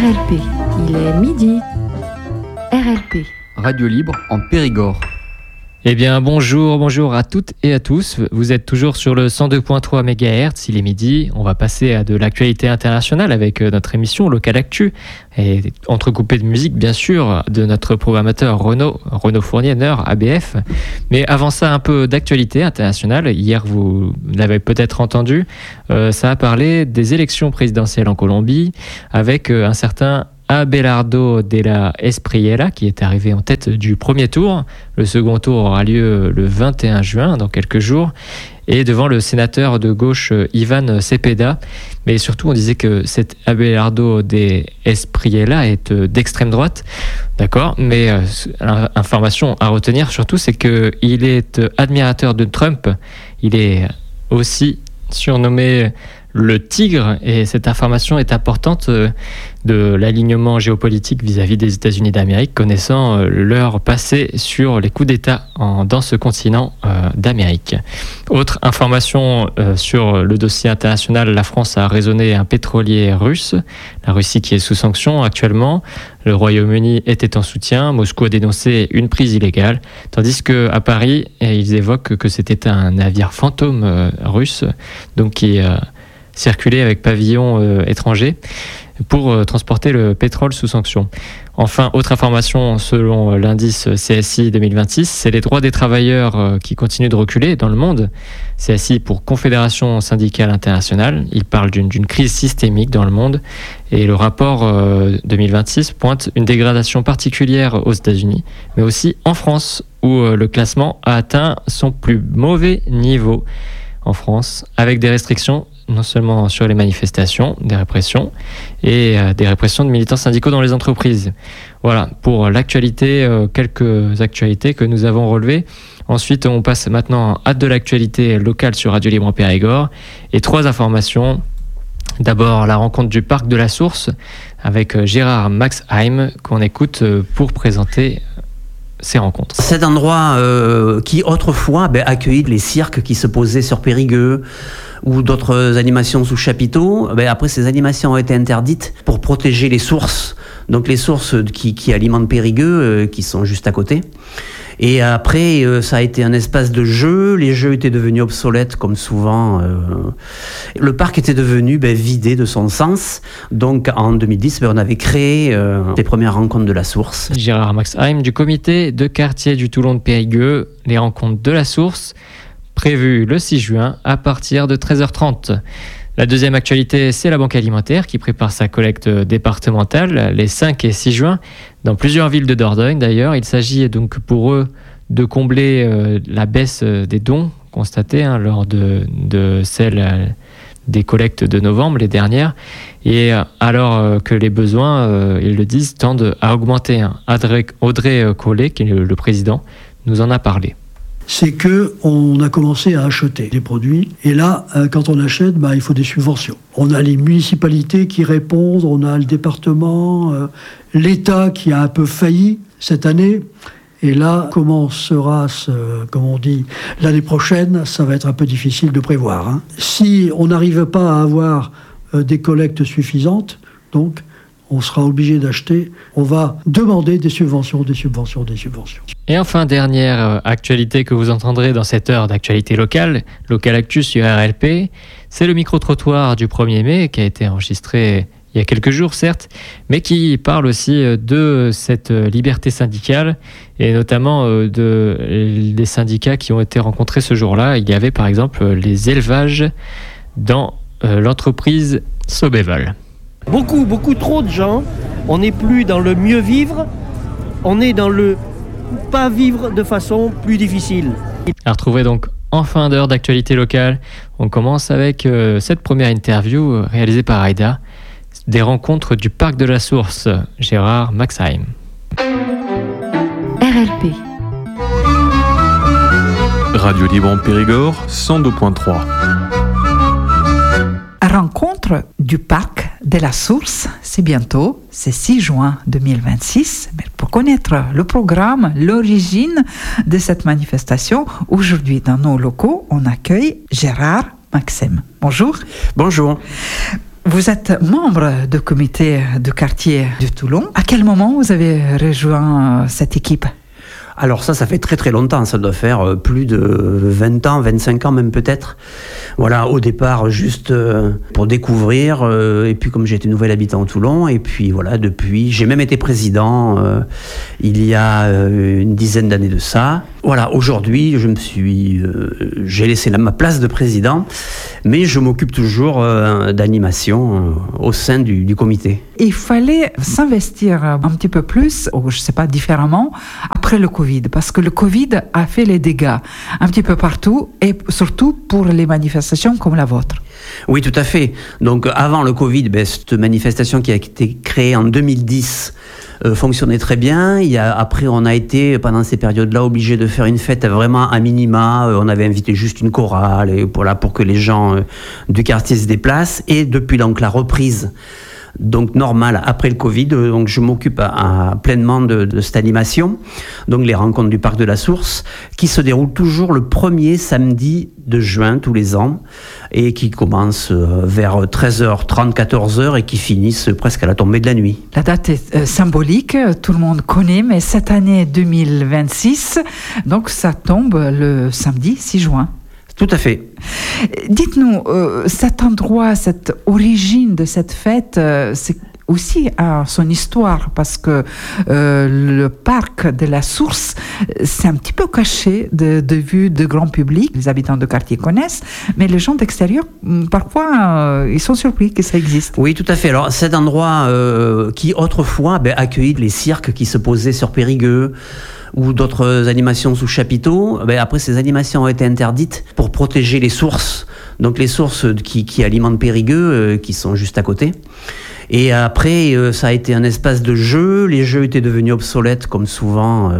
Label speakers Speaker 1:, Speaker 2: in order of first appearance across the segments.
Speaker 1: RLP, il est midi. RLP.
Speaker 2: Radio Libre en Périgord.
Speaker 3: Eh bien, bonjour à toutes et à tous. Vous êtes toujours sur le 102.3 MHz, il est midi. On va passer à de l'actualité internationale avec notre émission Local Actu, et entrecoupée de musique, bien sûr, de notre programmateur Renaud Fournier, ABF. Mais avant ça, un peu d'actualité internationale. Hier, vous l'avez peut-être entendu, ça a parlé des élections présidentielles en Colombie avec un certain Abelardo de la Espriella qui est arrivé en tête du premier tour. Le second tour aura lieu le 21 juin, dans quelques jours, et devant le sénateur de gauche Ivan Cepeda. Mais surtout, on disait que cet Abelardo de Espriella est d'extrême droite, d'accord, mais information à retenir surtout, c'est qu'il est admirateur de Trump. Il est aussi surnommé le tigre, et cette information est importante de l'alignement géopolitique vis-à-vis des États-Unis d'Amérique, connaissant leur passé sur les coups d'État dans ce continent d'Amérique. Autre information sur le dossier international, la France a raisonné un pétrolier russe, la Russie qui est sous sanction actuellement. Le Royaume-Uni était en soutien, Moscou a dénoncé une prise illégale, tandis qu'à Paris, ils évoquent que c'était un navire fantôme russe, donc qui circulait avec pavillon étranger pour transporter le pétrole sous sanction. Enfin, autre information, selon l'indice CSI 2026, c'est les droits des travailleurs qui continuent de reculer dans le monde. CSI pour Confédération syndicale internationale. Il parle d'une crise systémique dans le monde. Et le rapport 2026 pointe une dégradation particulière aux États-Unis, mais aussi en France, où le classement a atteint son plus mauvais niveau en France, avec des restrictions non seulement sur les manifestations, des répressions, et des répressions de militants syndicaux dans les entreprises. Voilà, pour l'actualité, quelques actualités que nous avons relevées. Ensuite, on passe maintenant à de l'actualité locale sur Radio Libre en Périgord, et 3 informations. D'abord, la rencontre du Parc de la Source, avec Gérard Maxheim, qu'on écoute pour présenter ces rencontres.
Speaker 4: Cet endroit qui autrefois accueillit les cirques qui se posaient sur Périgueux ou d'autres animations sous chapiteau, après ces animations ont été interdites pour protéger les sources, donc les sources qui alimentent Périgueux, qui sont juste à côté. Et après, ça a été un espace de jeu. Les jeux étaient devenus obsolètes, comme souvent. Le parc était devenu vidé de son sens. Donc, en 2010, on avait créé les premières rencontres de la Source.
Speaker 3: Gérard Maxheim du comité de quartier du Toulon de Périgueux, les rencontres de la Source, prévues le 6 juin à partir de 13h30. La deuxième actualité, c'est la Banque alimentaire qui prépare sa collecte départementale les 5 et 6 juin dans plusieurs villes de Dordogne. D'ailleurs, il s'agit donc pour eux de combler la baisse des dons constatée lors de celle des collectes de novembre, les dernières, et alors que les besoins, ils le disent, tendent à augmenter. Audrey Collet, qui est le président, nous en a parlé.
Speaker 5: C'est qu'on a commencé à acheter des produits. Et là, quand on achète, il faut des subventions. On a les municipalités qui répondent, on a le département, l'État qui a un peu failli cette année. Et là, comment sera, comme on dit, l'année prochaine, ça va être un peu difficile de prévoir. Si on n'arrive pas à avoir des collectes suffisantes, donc on sera obligé d'acheter, on va demander des subventions.
Speaker 3: Et enfin, dernière actualité que vous entendrez dans cette heure d'actualité locale, Local Actu sur RLP, c'est le micro-trottoir du 1er mai qui a été enregistré il y a quelques jours, certes, mais qui parle aussi de cette liberté syndicale et notamment des syndicats qui ont été rencontrés ce jour-là. Il y avait par exemple les élevages dans l'entreprise Sobeval.
Speaker 6: Beaucoup trop de gens, on n'est plus dans le mieux vivre, on est dans le pas vivre de façon plus difficile.
Speaker 3: À retrouver donc en fin d'heure d'actualité locale. On commence avec cette première interview réalisée par Aïda, des rencontres du Parc de la Source, Gérard Maxheim.
Speaker 1: RLP.
Speaker 7: Radio Libre en Périgord, 102.3.
Speaker 8: Rencontre du Parc de la Source, c'est bientôt, c'est 6 juin 2026. Mais pour connaître le programme, l'origine de cette manifestation, aujourd'hui dans nos locaux, on accueille Gérard Maxheim. Bonjour.
Speaker 4: Bonjour.
Speaker 8: Vous êtes membre du comité de quartier de Toulon. À quel moment vous avez rejoint cette équipe ?
Speaker 4: Alors ça fait très très longtemps, ça doit faire plus de 20 ans, 25 ans même peut-être. Voilà, au départ juste pour découvrir, et puis comme j'étais nouvel habitant à Toulon, et puis voilà, depuis, j'ai même été président il y a une dizaine d'années de ça. Voilà, aujourd'hui j'ai laissé ma place de président, mais je m'occupe toujours d'animation au sein du comité.
Speaker 8: Il fallait s'investir un petit peu plus, ou je ne sais pas, différemment, après le Covid, parce que le Covid a fait les dégâts un petit peu partout, et surtout pour les manifestations comme la vôtre.
Speaker 4: Oui, tout à fait. Donc avant le Covid, cette manifestation qui a été créée en 2010 fonctionnait très bien. Après, on a été, pendant ces périodes-là, obligé de faire une fête vraiment à minima. On avait invité juste une chorale pour que les gens du quartier se déplacent. Et depuis donc la reprise normale après le Covid, donc je m'occupe pleinement de cette animation, donc les rencontres du Parc de la Source, qui se déroulent toujours le premier samedi de juin tous les ans, et qui commencent vers 13h30, 14h, et qui finissent presque à la tombée de la nuit.
Speaker 8: La date est symbolique, tout le monde connaît, mais cette année 2026, donc ça tombe le samedi 6 juin.
Speaker 4: Tout à fait.
Speaker 8: Dites-nous, cet endroit, cette origine de cette fête, c'est aussi a son histoire, parce que le parc de la Source, c'est un petit peu caché de vue de grand public. Les habitants de quartier connaissent, mais les gens d'extérieur, parfois, ils sont surpris que ça existe.
Speaker 4: Oui, tout à fait. Alors, cet endroit qui autrefois accueillit les cirques qui se posaient sur Périgueux, ou d'autres animations sous chapiteaux. Après, ces animations ont été interdites pour protéger les sources. Donc les sources qui alimentent Périgueux, qui sont juste à côté. Et après, ça a été un espace de jeu. Les jeux étaient devenus obsolètes, comme souvent.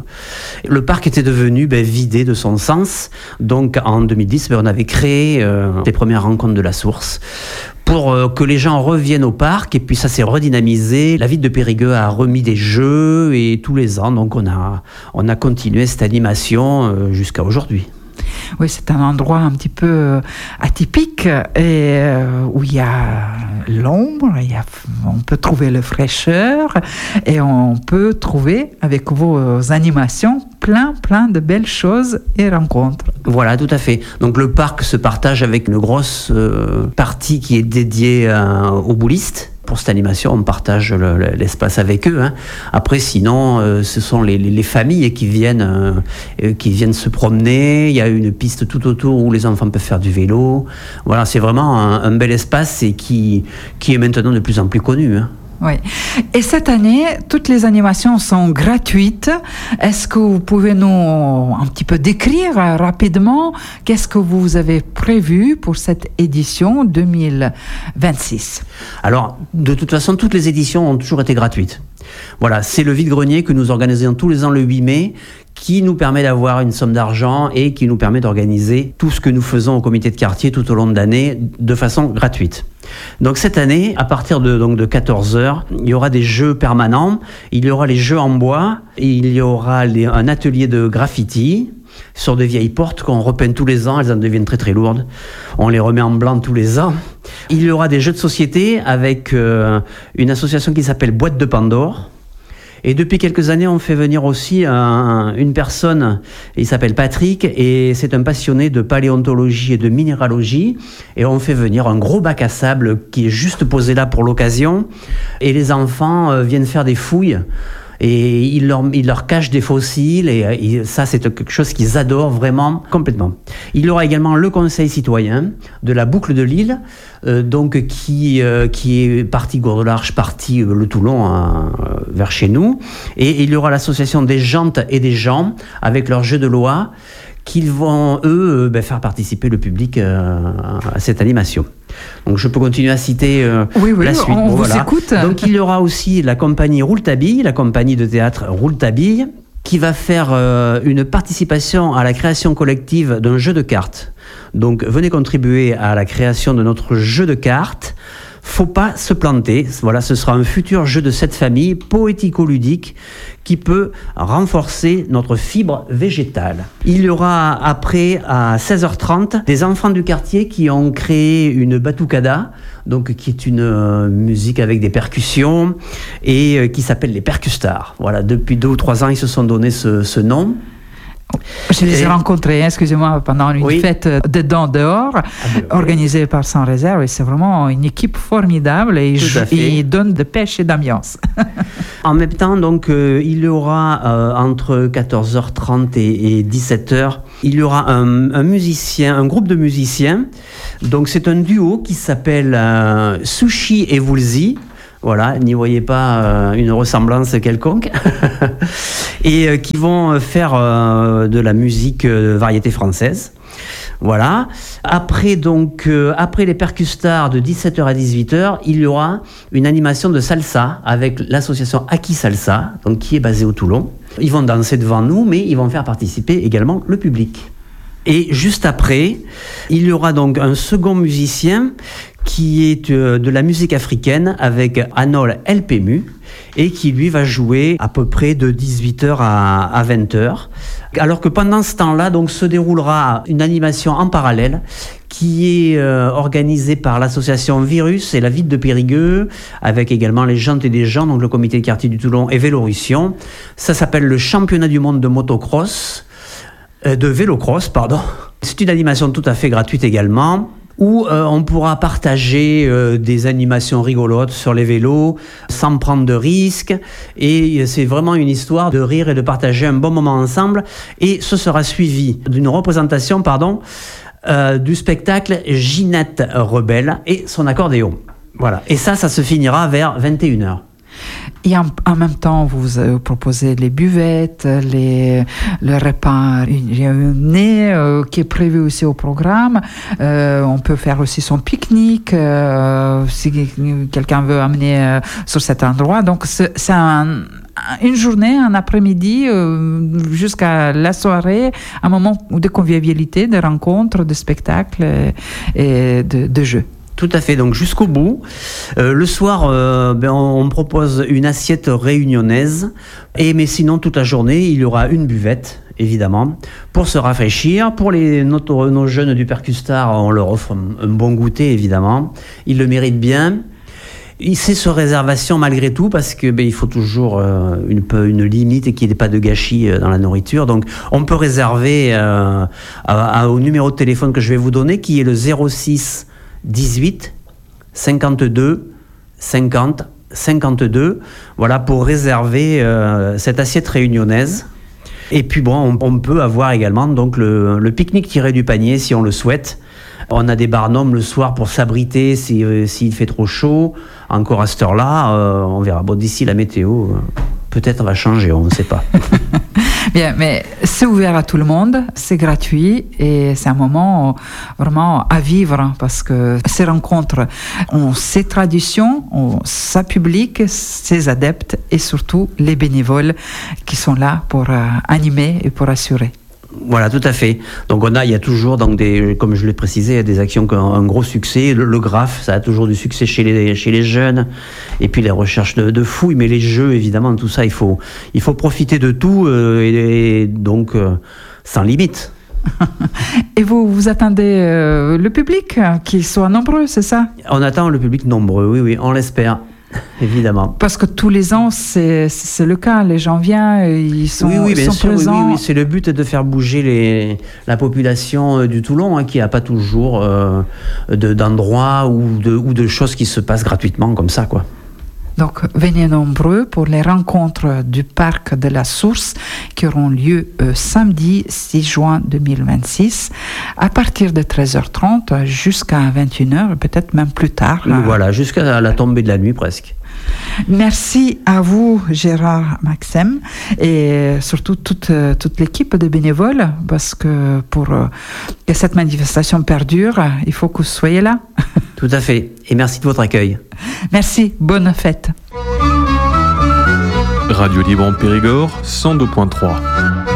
Speaker 4: Le parc était devenu vidé de son sens. Donc en 2010, on avait créé les premières rencontres de la Source, pour que les gens reviennent au parc, et puis ça s'est redynamisé. La ville de Périgueux a remis des jeux, et tous les ans, donc on a continué cette animation jusqu'à aujourd'hui.
Speaker 8: Oui, c'est un endroit un petit peu atypique, et où il y a l'ombre, on peut trouver la fraîcheur, et on peut trouver avec vos animations plein de belles choses et rencontres.
Speaker 4: Voilà, tout à fait. Donc le parc se partage avec une grosse partie qui est dédiée aux boulistes. Pour cette animation, on partage l'espace avec eux. Après, sinon, ce sont les familles qui viennent se promener. Il y a une piste tout autour où les enfants peuvent faire du vélo. Voilà, c'est vraiment un bel espace, et qui est maintenant de plus en plus connu.
Speaker 8: Oui. Et cette année, toutes les animations sont gratuites. Est-ce que vous pouvez nous un petit peu décrire rapidement qu'est-ce que vous avez prévu pour cette édition 2026 ?
Speaker 4: Alors, de toute façon, toutes les éditions ont toujours été gratuites. Voilà, c'est le vide-grenier que nous organisons tous les ans le 8 mai, qui nous permet d'avoir une somme d'argent et qui nous permet d'organiser tout ce que nous faisons au comité de quartier tout au long de l'année de façon gratuite. Donc cette année, à partir de 14h, il y aura des jeux permanents, il y aura les jeux en bois, et il y aura un atelier de graffiti sur de vieilles portes qu'on repeint tous les ans, elles en deviennent très très lourdes. On les remet en blanc tous les ans. Il y aura des jeux de société avec une association qui s'appelle Boîte de Pandore. Et depuis quelques années, on fait venir aussi une personne, il s'appelle Patrick, et c'est un passionné de paléontologie et de minéralogie. Et on fait venir un gros bac à sable qui est juste posé là pour l'occasion. Et les enfants viennent faire des fouilles. Et il leur cache des fossiles, et ça, c'est quelque chose qu'ils adorent vraiment complètement. Il y aura également le conseil citoyen de la boucle de Lille, donc qui est partie Gourdelarche, partie le Toulon vers chez nous. Et il y aura l'association des jantes et des gens avec leur jeu de loi, qu'ils vont, eux, faire participer le public à cette animation. Donc je peux continuer à citer
Speaker 8: oui,
Speaker 4: la suite.
Speaker 8: On vous écoute.
Speaker 4: Donc il y aura aussi la compagnie Rouletabille, la compagnie de théâtre Rouletabille, qui va faire une participation à la création collective d'un jeu de cartes. Donc venez contribuer à la création de notre jeu de cartes, faut pas se planter. Voilà, ce sera un futur jeu de cette famille poético-ludique qui peut renforcer notre fibre végétale. Il y aura après, à 16h30, des enfants du quartier qui ont créé une batucada, donc qui est une musique avec des percussions et qui s'appelle les Percustars. Voilà, depuis 2 ou 3 ans, ils se sont donné ce nom.
Speaker 8: Je les ai rencontrés, excusez-moi, pendant une fête de dents dehors, organisée par Sans Réserve, et c'est vraiment une équipe formidable et ils donnent de pêche et d'ambiance.
Speaker 4: En même temps, donc, il y aura entre 14h30 et 17h, il y aura un groupe de musiciens. Donc c'est un duo qui s'appelle Sushi et Woolsey. Voilà, n'y voyez pas une ressemblance quelconque. Et qui vont faire de la musique variété française. Voilà. Après les Percustars de 17h à 18h, il y aura une animation de salsa avec l'association Aki Salsa, donc qui est basée au Toulon. Ils vont danser devant nous, mais ils vont faire participer également le public. Et juste après, il y aura donc un second musicien qui est de la musique africaine avec Anol Elpemu et qui lui va jouer à peu près de 18h à 20h. Alors que pendant ce temps-là, donc, se déroulera une animation en parallèle qui est organisée par l'association Virus et la ville de Périgueux, avec également les Jantes et des gens, donc le comité de quartier du Toulon et Vélorussion. Ça s'appelle le championnat du monde de motocross, de vélocross, pardon. C'est une animation tout à fait gratuite également, où on pourra partager des animations rigolotes sur les vélos sans prendre de risques, et c'est vraiment une histoire de rire et de partager un bon moment ensemble, et ce sera suivi d'une représentation du spectacle Ginette Rebelle et son accordéon. Voilà, et ça se finira vers 21h.
Speaker 8: Et en même temps, vous proposez les buvettes, le repas réunionnais qui est prévu aussi au programme. On peut faire aussi son pique-nique si quelqu'un veut amener sur cet endroit. Donc, c'est une journée, un après-midi, jusqu'à la soirée, un moment de convivialité, de rencontres, de spectacles et de jeux.
Speaker 4: Tout à fait, donc jusqu'au bout. Le soir, on propose une assiette réunionnaise, mais sinon toute la journée, il y aura une buvette, évidemment, pour se rafraîchir. Pour nos jeunes du Percustar, on leur offre un bon goûter, évidemment. Ils le méritent bien. C'est sur réservation malgré tout, parce que il faut toujours une limite et qu'il n'y ait pas de gâchis dans la nourriture. Donc on peut réserver au numéro de téléphone que je vais vous donner, qui est le 06 18 52 50 52, voilà, pour réserver cette assiette réunionnaise. Et puis bon, on peut avoir également donc le pique-nique tiré du panier si on le souhaite. On a des barnums le soir pour s'abriter s'il fait trop chaud. Encore à cette heure-là, on verra. Bon, d'ici la météo, peut-être va changer, on ne sait pas.
Speaker 8: Bien, mais c'est ouvert à tout le monde, c'est gratuit et c'est un moment vraiment à vivre, parce que ces rencontres ont ses traditions, ont sa public, ses adeptes et surtout les bénévoles qui sont là pour animer et pour assurer.
Speaker 4: Voilà, tout à fait. Donc il y a toujours, donc comme je l'ai précisé, des actions qui ont un gros succès. Le graphe, ça a toujours du succès chez les jeunes. Et puis les recherches de fouilles, mais les jeux, évidemment, tout ça, il faut profiter de tout et donc sans limite.
Speaker 8: Et vous attendez le public, qu'il soit nombreux, c'est ça? On
Speaker 4: attend le public nombreux, oui, on l'espère. Évidemment.
Speaker 8: Parce que tous les ans, c'est le cas. Les gens viennent, ils sont présents.
Speaker 4: Oui, c'est le but de faire bouger la population du Toulon, qui n'a pas toujours d'endroits ou de choses qui se passent gratuitement comme ça, quoi.
Speaker 8: Donc, venez nombreux pour les rencontres du Parc de la Source qui auront lieu samedi 6 juin 2026 à partir de 13h30 jusqu'à 21h, peut-être même plus tard.
Speaker 4: Voilà, jusqu'à la tombée de la nuit presque.
Speaker 8: Merci à vous, Gérard Maxem, et surtout toute l'équipe de bénévoles, parce que pour que cette manifestation perdure, il faut que vous soyez là.
Speaker 4: Tout à fait, et merci de votre accueil.
Speaker 8: Merci, bonne fête.
Speaker 7: Radio Libre en Périgord, 102.3.